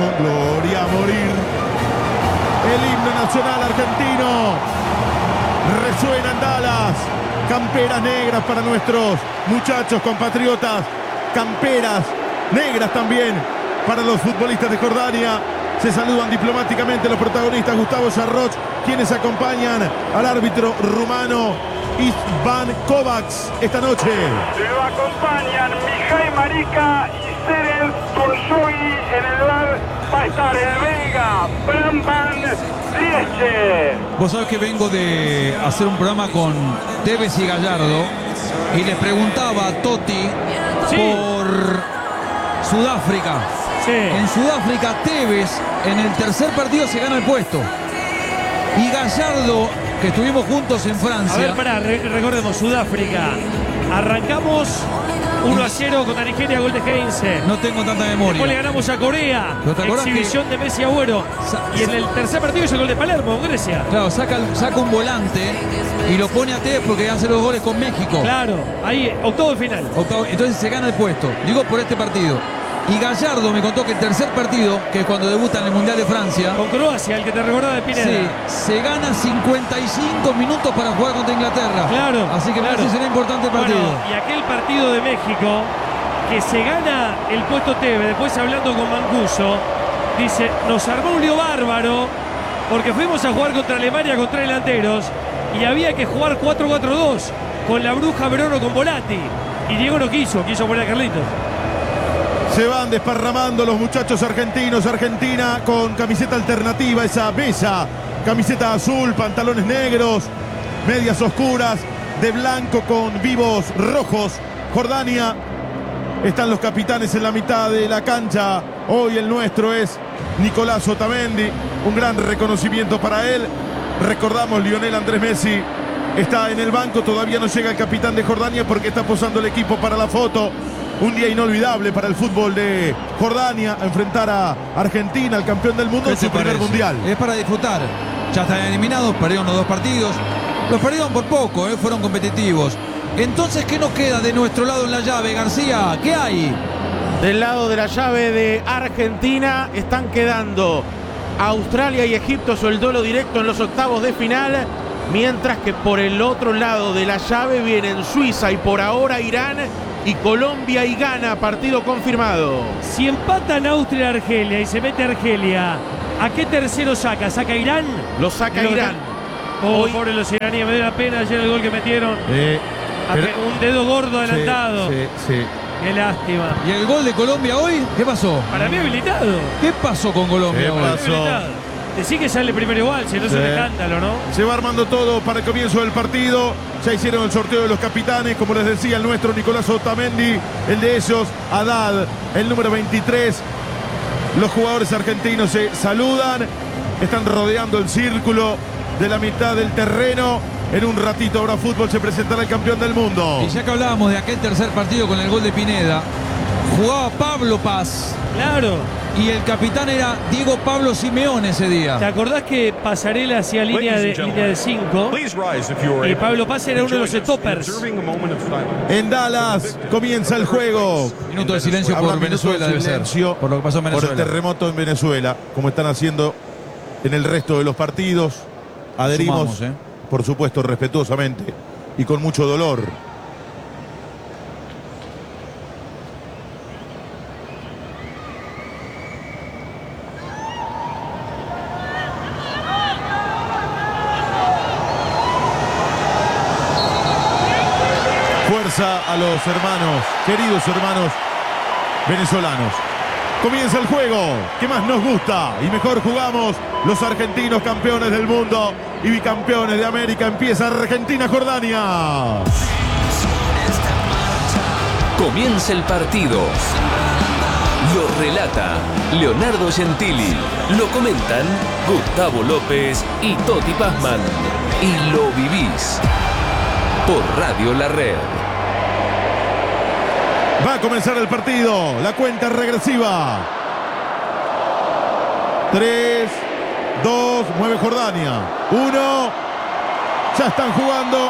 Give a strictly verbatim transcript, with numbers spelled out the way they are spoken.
con gloria a morir. El himno nacional argentino resuena en Dallas. Camperas negras para nuestros muchachos compatriotas. Camperas negras también para los futbolistas de Jordania. Se saludan diplomáticamente los protagonistas Gustavo Sarroch, quienes acompañan al árbitro rumano István Kovacs esta noche. Lo acompañan Mihai Marica y Seren Tolshoi. En el bar va a estar el belga Bramban Liesche. Vos sabés que vengo de hacer un programa con Tevez y Gallardo y les preguntaba a Totti sí. por Sudáfrica. Sí. En Sudáfrica, Tevez en el tercer partido se gana el puesto. Y Gallardo, que estuvimos juntos en Francia. A ver, pará, re recordemos, Sudáfrica. Arrancamos uno a cero contra Nigeria, gol de Heinze. No tengo tanta memoria. Después le ganamos a Corea. Exhibición que... de Messi Agüero. Y en el tercer partido hizo el gol de Palermo, Grecia. Claro, saca, saca un volante y lo pone a Tevez porque hace los goles con México. Claro, ahí, octavo de final. Octavo, entonces se gana el puesto. Digo por este partido. Y Gallardo me contó que el tercer partido, que es cuando debuta en el Mundial de Francia. Con Croacia, el que te recordaba de Pineda. Sí, se gana cincuenta y cinco minutos para jugar contra Inglaterra. Claro. Así que claro. me parece será importante el partido. Bueno, y aquel partido de México, que se gana el puesto Tevez, después hablando con Mancuso, dice, nos armó un lío bárbaro, porque fuimos a jugar contra Alemania con tres delanteros, y había que jugar cuatro cuatro dos, con la bruja Brono con Volati. Y Diego no quiso, quiso poner a Carlitos. Se van desparramando los muchachos argentinos. Argentina con camiseta alternativa, esa bella camiseta azul, pantalones negros, medias oscuras, de blanco con vivos rojos. Jordania, están los capitanes en la mitad de la cancha. Hoy el nuestro es Nicolás Otamendi. Un gran reconocimiento para él. Recordamos, Lionel Andrés Messi está en el banco. Todavía no llega el capitán de Jordania porque está posando el equipo para la foto. Un día inolvidable para el fútbol de Jordania, a enfrentar a Argentina, el campeón del mundo, en su primer mundial. Es para disfrutar. Ya están eliminados, perdieron los dos partidos. Los perdieron por poco, ¿eh? Fueron competitivos. Entonces, ¿qué nos queda de nuestro lado en la llave, García? ¿Qué hay? Del lado de la llave de Argentina están quedando Australia y Egipto, su el duelo directo en los octavos de final. Mientras que por el otro lado de la llave vienen Suiza y por ahora Irán y Colombia y Ghana, partido confirmado. Si empatan Austria y Argelia y se mete Argelia, ¿a qué tercero saca? ¿Saca Irán? Lo saca Lo Irán. Oh, Hoy... Pobre los iraníes, me dio la pena ayer el gol que metieron. Eh, pero... Un dedo gordo adelantado. Sí, sí, sí. Qué lástima. ¿Y el gol de Colombia hoy? ¿Qué pasó? Para mí habilitado. ¿Qué pasó con Colombia ¿Qué hoy? pasó? Decí que sale primero igual, si no sí. Es un escándalo, ¿no? Se va armando todo para el comienzo del partido. Ya hicieron el sorteo de los capitanes, como les decía, el nuestro Nicolás Otamendi, el de ellos, Haddad, el número veintitrés. Los jugadores argentinos se saludan, están rodeando el círculo de la mitad del terreno. En un ratito habrá fútbol, se presentará el campeón del mundo. Y ya que hablábamos de aquel tercer partido con el gol de Pineda, jugaba Pablo Paz. Claro. Y el capitán era Diego Pablo Simeone ese día. ¿Te acordás que Pasarela hacía línea de línea de cinco? Y Pablo Paz era uno de los stoppers. En Dallas comienza el juego. Minuto de silencio por Venezuela, debe ser. Por lo que pasó en Venezuela. Por el terremoto en Venezuela, como están haciendo en el resto de los partidos. Adherimos, Sumamos, ¿eh? por supuesto, respetuosamente y con mucho dolor. A los hermanos, queridos hermanos venezolanos. Comienza el juego que más nos gusta y mejor jugamos los argentinos, campeones del mundo y bicampeones de América. Empieza Argentina-Jordania. Comienza el partido. Lo relata Leonardo Gentili. Lo comentan Gustavo López y Toti Pazman. Y lo vivís por Radio La Red. Va a comenzar el partido, la cuenta regresiva. tres, dos, mueve Jordania. uno, ya están jugando